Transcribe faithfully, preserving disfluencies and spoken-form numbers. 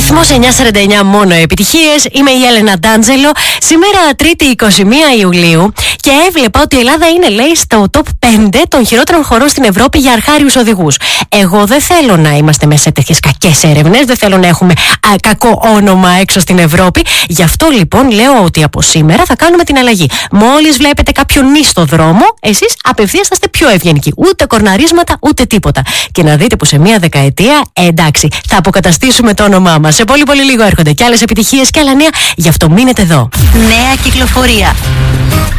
Ρυθμός εννιακόσια σαράντα εννιά, μόνο επιτυχίες. Είμαι η Έλενα Ντάντζελο. Σήμερα Τρίτη εικοστή πρώτη Ιουλίου και έβλεπα ότι η Ελλάδα είναι, λέει, στο top πέντε των χειρότερων χωρών στην Ευρώπη για αρχάριους οδηγούς. Εγώ δεν θέλω να είμαστε μέσα σε τέτοιες κακές έρευνες, δεν θέλω να έχουμε α, κακό όνομα έξω στην Ευρώπη. Γι' αυτό λοιπόν λέω ότι από σήμερα θα κάνουμε την αλλαγή. Μόλις βλέπετε κάποιον νη στο δρόμο, εσείς απευθείας θα είστε πιο ευγενικοί. Ούτε κορναρίσματα, ούτε τίποτα. Και να δείτε που σε μία δεκαετία, ε, εντάξει, θα αποκαταστήσουμε το όνομά μας. Σε πολύ πολύ λίγο έρχονται και άλλες επιτυχίες και άλλα νέα, γι' αυτό μείνετε εδώ. Νέα κυκλοφορία.